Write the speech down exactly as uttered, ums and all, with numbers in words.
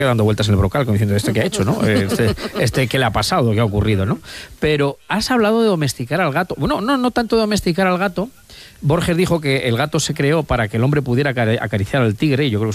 dando vueltas en el brocal, como diciendo, ¿este qué ha hecho, no? Este, este ¿qué le ha pasado? ¿Qué ha ocurrido, no? Pero has hablado de domesticar al gato. Bueno, no, no tanto de domesticar al gato. Borges dijo que el gato se creó para que el hombre pudiera acariciar al tigre, y yo creo que